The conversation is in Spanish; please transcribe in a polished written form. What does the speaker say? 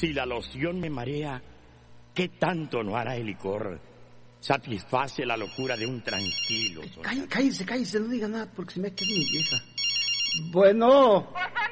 Si la loción me marea, ¿qué tanto no hará el licor? Satisface la locura de un tranquilo. Cállese, no diga nada, porque se me queda mi vieja. Bueno.